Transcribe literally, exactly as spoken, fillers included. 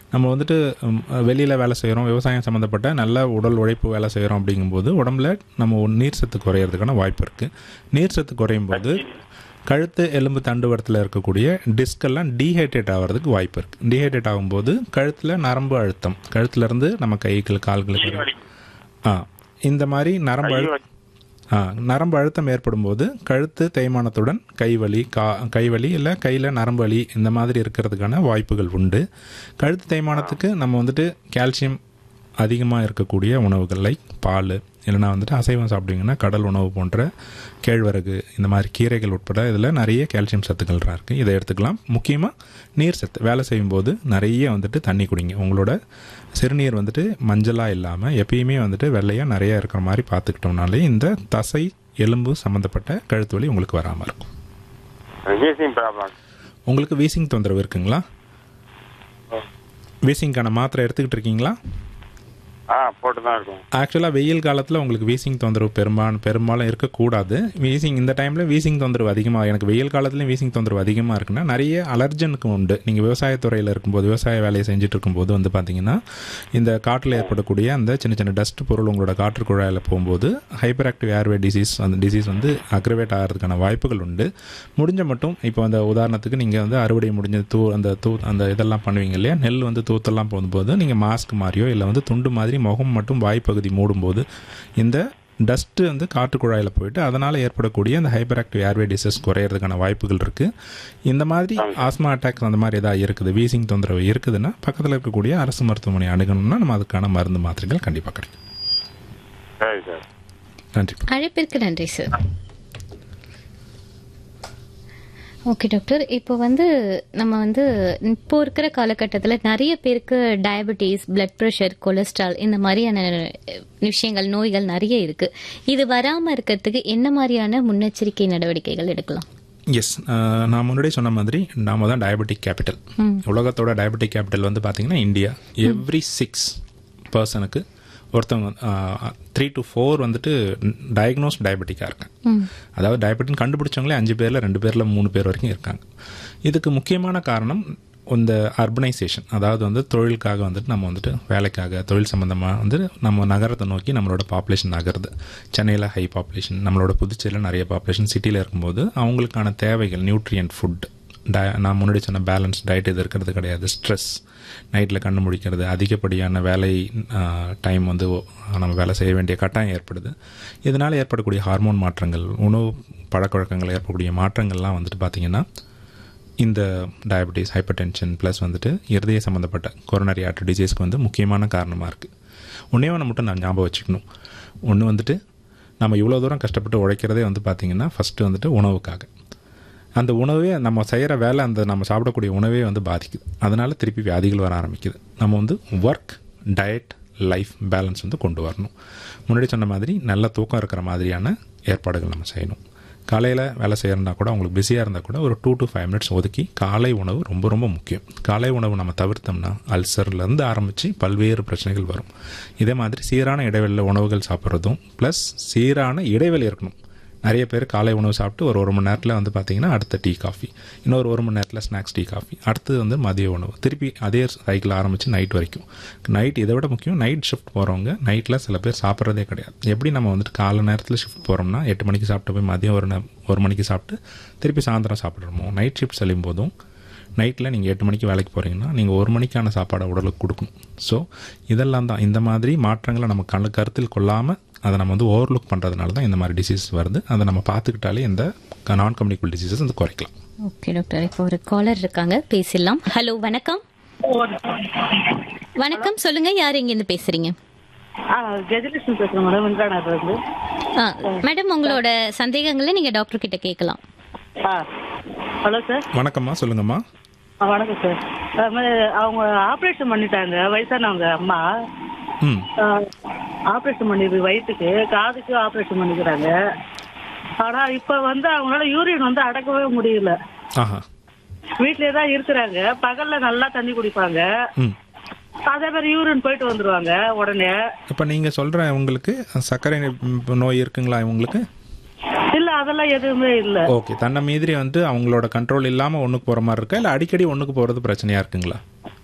நம்ம வந்துட்டு வெளியில் வேலை செய்கிறோம், விவசாயம் சம்மந்தப்பட்ட நல்ல உடல் உழைப்பு வேலை செய்கிறோம் அப்படிங்கும்போது உடம்புல நம்ம நீர் சத்து குறையிறதுக்கான வாய்ப்பு இருக்குது. நீர் சத்து குறையும் போது கழுத்து எலும்பு தண்டுவடத்தில் இருக்கக்கூடிய டிஸ்கெல்லாம் டீஹைட்ரேட் ஆகிறதுக்கு வாய்ப்பு இருக்குது. டீஹைட்ரேட் ஆகும்போது கழுத்தில் நரம்பு அழுத்தம், கழுத்துலேருந்து நம்ம கைகள் கால்களுக்கு ஆ இந்த மாதிரி நரம்பு அழு ஆ நரம்பு அழுத்தம் ஏற்படும் போது கழுத்து தேய்மானத்துடன் கைவலி கா கைவலி இல்லை கையில் நரம்பு வலி இந்த மாதிரி இருக்கிறதுக்கான வாய்ப்புகள் உண்டு. கழுத்து தேய்மானத்துக்கு நம்ம வந்துட்டு கால்சியம் அதிகமாக இருக்கக்கூடிய உணவுகள் லைக் பால், இல்லைனா வந்துட்டு அசைவம் சாப்பிட்டீங்கன்னா கடல் உணவு போன்ற கேழ்வரகு இந்த மாதிரி கீரைகள் உட்பட இதில் நிறைய கால்சியம் சத்துக்கள்லாம் இருக்குது. இதை எடுத்துக்கலாம். முக்கியமாக நீர் சத்து வேலை செய்யும்போது நிறைய வந்துட்டு தண்ணி குடிங்க. உங்களோட சிறுநீர் வந்துட்டு மஞ்சளாக இல்லாமல் எப்பயுமே வந்துட்டு வெள்ளையாக நிறைய இருக்கிற மாதிரி பார்த்துக்கிட்டோம்னாலே இந்த தசை எலும்பு சம்மந்தப்பட்ட கழுத்து வலி உங்களுக்கு வராமல் இருக்கும். உங்களுக்கு வீசிங் தொந்தரவு இருக்குங்களா? வீசிங்கான மாத்திரை எடுத்துக்கிட்டு இருக்கீங்களா? ஆக்சுவலாக வெயில் காலத்தில் உங்களுக்கு வீசிங் தொந்தரவு பெரும்பாலும் பெரும்பாலும் இருக்கக்கூடாது. வீசிங் இந்த டைமில் வீசிங் தொந்தரவு அதிகமாக, எனக்கு வெயில் காலத்துலேயும் வீசிங் தொந்தரவு அதிகமாக இருக்குன்னா நிறைய அலர்ஜனுக்கு உண்டு. நீங்கள் விவசாயத்துறையில் இருக்கும்போது விவசாய வேலையை செஞ்சுட்டு இருக்கும்போது வந்து பார்த்தீங்கன்னா இந்த காற்றில் ஏற்படக்கூடிய அந்த சின்ன சின்ன டஸ்ட் பொருள் உங்களோட காற்று குழாயில் போகும்போது ஹைப்பர் ஆக்டிவ் ஏர்வே டிசீஸ் அந்த டிசீஸ் வந்து அக்ரவேட் ஆகிறதுக்கான வாய்ப்புகள் உண்டு. முடிஞ்ச மட்டும் இப்போ அந்த உதாரணத்துக்கு நீங்கள் வந்து அறுவடை முடிஞ்ச தூ அந்த தூ அந்த இதெல்லாம் பண்ணுவீங்க இல்லையா, நெல் வந்து தூத்தெல்லாம் போகும்போது நீங்கள் மாஸ்க் மாதிரியோ இல்லை வந்து துண்டு மாதிரி முகம் மட்டும் வாய்ப்பகுதி மூடும்போது இந்த டஸ்ட்டு வந்து காற்று குழாயில் போயிட்டு அதனால் ஏற்படக்கூடிய அந்த ஹைப்பர் ஆக்டிவ் ஏர்வே டிசீஸ் குறையிறதுக்கான வாய்ப்புகள் இருக்குது. இந்த மாதிரி ஆஸ்மா அட்டாக்ஸ் அந்த மாதிரி ஏதாவது இருக்குது, வீசிங் தொந்தரவு இருக்குதுன்னா பக்கத்தில் இருக்கக்கூடிய அரசு மருத்துவமனை அணுகணும்னா நம்ம அதுக்கான மருந்து மாத்திரைகள் கண்டிப்பாக கிடைக்கும். நன்றி. அழைப்பிற்கு நன்றி சார். ஓகே டாக்டர், இப்போ வந்து நம்ம வந்து இப்போ இருக்கிற காலகட்டத்தில் நிறைய பேருக்கு டயபெட்டிஸ், பிளட் ப்ரெஷர், கொலஸ்ட்ரால் இந்த மாதிரியான விஷயங்கள் நோய்கள் நிறைய இருக்கு. இது வராமல் இருக்கிறதுக்கு என்ன மாதிரியான முன்னெச்சரிக்கை நடவடிக்கைகள் எடுக்கலாம்? எஸ், நான் முன்னாடி சொன்ன மாதிரி நாம தான் டயபெட்டிக் கேபிட்டல். உலகத்தோட டயபெட்டிக் கேபிட்டல் வந்து பார்த்தீங்கன்னா இந்தியா. எவ்ரி சிக்ஸ் பர்சனுக்கு ஒருத்தவங்க த்ரீ டு ஃபோர் வந்துட்டு டயக்னோஸ் டயபெட்டிக்காக இருக்காங்க. அதாவது டயபெட்டின்னு கண்டுபிடிச்சவங்களே அஞ்சு பேரில் ரெண்டு பேரில் மூணு பேர் வரைக்கும் இருக்காங்க. இதுக்கு முக்கியமான காரணம் இந்த அர்பனைசேஷன். அதாவது வந்து தொழிலுக்காக வந்துட்டு நம்ம வந்துட்டு வேலைக்காக தொழில் சம்மந்தமாக வந்து நம்ம நகரத்தை நோக்கி நம்மளோட பாப்புலேஷன் நகருது. சென்னையில் ஹை பாப்புலேஷன், நம்மளோட புதுச்சேரியில் நிறைய பாப்புலேஷன், சிட்டியில் இருக்கும்போது அவங்களுக்கான தேவைகள் நியூட்ரியன்ட் ஃபுட், டய நான் முன்னாடி சொன்ன பேலன்ஸ் டயட் இது இருக்கிறது கிடையாது. ஸ்ட்ரெஸ், நைட்டில் கண்ணு முடிக்கிறது, அதிகப்படியான வேலை டைம் வந்து நம்ம வேலை செய்ய வேண்டிய கட்டாயம் ஏற்படுது. இதனால் ஏற்படக்கூடிய ஹார்மோன் மாற்றங்கள், உணவு பழக்கவழக்கங்கள் ஏற்படக்கூடிய மாற்றங்கள்லாம் வந்துட்டு பார்த்திங்கன்னா இந்த டயபெட்டிஸ், ஹைப்பர் டென்ஷன் ப்ளஸ் வந்துட்டு இருதய சம்மந்தப்பட்ட கொரோனரி ஆர்டரி டிசீஸ்க்கு வந்து முக்கியமான காரணமாக இருக்குது. ஒன்றே ஒன்று மட்டும் நான் ஞாபகம் வச்சுக்கணும். ஒன்று வந்துட்டு நம்ம இவ்வளோ தூரம் கஷ்டப்பட்டு உழைக்கிறதே வந்து பார்த்திங்கன்னா ஃபஸ்ட்டு வந்துட்டு உணவுக்காக. அந்த உணவே நம்ம செய்கிற வேலை, அந்த நம்ம சாப்பிடக்கூடிய உணவே வந்து பாதிக்குது. அதனால் திருப்பி வியாதிகள் வர ஆரம்பிக்குது. நம்ம வந்து ஒர்க், டயட், லைஃப் பேலன்ஸ் வந்து கொண்டு வரணும். முன்னாடி சொன்ன மாதிரி நல்ல தூக்கம் இருக்கிற மாதிரியான ஏற்பாடுகள் நம்ம செய்யணும். காலையில் வேலை செய்யறதுனா கூட உங்களுக்கு பிஸியாக இருந்தால் கூட ஒரு டூ டு ஃபைவ் மினிட்ஸ் ஒதுக்கி காலை உணவு ரொம்ப ரொம்ப முக்கியம். காலை உணவு நம்ம தவிர்த்தோம்னா அல்சர்லேருந்து ஆரம்பித்து பல்வேறு பிரச்சனைகள் வரும். இதே மாதிரி சீரான இடைவெளியில் உணவுகள் சாப்பிட்றதும் ப்ளஸ் சீரான இடைவெளி இருக்கணும். நிறைய பேர் காலை உணவு சாப்பிட்டு ஒரு ஒரு மணி நேரத்தில் வந்து பார்த்திங்கன்னா அடுத்த டீ காஃபி, இன்னொரு ஒரு மணி நேரத்தில் ஸ்நாக்ஸ் டீ காஃபி, அடுத்தது வந்து மதிய உணவு, திருப்பி அதே சைக்கிள் ஆரம்பித்து நைட் வரைக்கும். நைட் இதை விட முக்கியம், நைட் ஷிஃப்ட் போகிறவங்க நைட்டில் சில பேர் சாப்பிட்றதே கிடையாது. எப்படி நம்ம வந்துட்டு காலை நேரத்தில் ஷிஃப்ட் போகிறோம்னா எட்டு மணிக்கு சாப்பிட்டு போய் மதியம் ஒரு ஒரு மணிக்கு சாப்பிட்டு திருப்பி சாயந்தரம் சாப்பிட்றோமோ, நைட் ஷிஃப்ட் செல்லும் போதும் நைட்டில் நீங்கள் எட்டு மணிக்கு வேலைக்கு போகிறீங்கன்னா நீங்கள் ஒரு மணிக்கான சாப்பாடை உடலுக்கு கொடுக்கணும். ஸோ இதெல்லாம் தான் இந்த மாதிரி மாற்றங்களை நம்ம கண் கருத்தில் கொள்ளாமல் அதை நம்ம வந்து ஓவர்லுக் பண்ணுறதுனால தான் இந்த மாதிரி டிசீஸ் வருது. அதை நம்ம பார்த்துக்கிட்டாலே இந்த நான் கம்யூனிகபிள் டிசீசஸ் வந்து குறைக்கலாம். ஓகே டாக்டர், இப்போ ஒரு காலர் இருக்காங்க, பேசலாம். ஹலோ, வணக்கம். வணக்கம், சொல்லுங்க, யார் எங்கேருந்து பேசுறீங்க? மேடம், உங்களோட சந்தேகங்களை நீங்க டாக்டர் கிட்ட கேட்கலாம். Hello sir. வணக்கம்மா, சொல்லுங்கம்மா. வணக்கம் சார். அவங்க ஆப்ரேஷன் பண்ணிட்டாங்க, வயசானவங்க அம்மா. ஆப்ரேஷன் பண்ணிருக்கு வயிற்றுக்கு, காதுக்கு ஆப்ரேஷன் பண்ணிக்கிறாங்க. ஆனா இப்ப வந்து அவங்களால யூரின் வந்து அடக்கவே முடியல. வீட்லயே தான் இருக்கிறாங்க. பகல்ல நல்லா தண்ணி குடிப்பாங்க, அதே மாதிரி யூரின் போயிட்டு வந்துருவாங்க உடனே. இப்ப நீங்க சொல்ற உங்களுக்கு சர்க்கரை நோய் இருக்குங்களா? உங்களுக்கு இல்ல, அதெல்லாம் எதுவுமே இல்ல. ஓகே, தன்னை மீறி வந்து அவங்களோட கண்ட்ரோல் இல்லாம ஒண்ணுக்கு போற மாதிரி இருக்கா, இல்ல அடிக்கடி ஒண்ணுக்கு போறது பிரச்சனையா இருக்குங்களா?